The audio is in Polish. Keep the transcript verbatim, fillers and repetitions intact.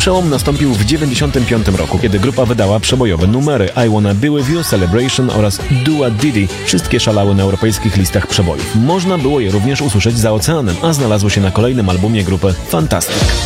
Przełom nastąpił w dziewięćdziesiątym piątym roku, kiedy grupa wydała przebojowe numery I Wanna Be With You, Celebration oraz Do a Diddy. Wszystkie szalały na europejskich listach przebojów. Można było je również usłyszeć za oceanem, a znalazły się na kolejnym albumie grupy Fantastic.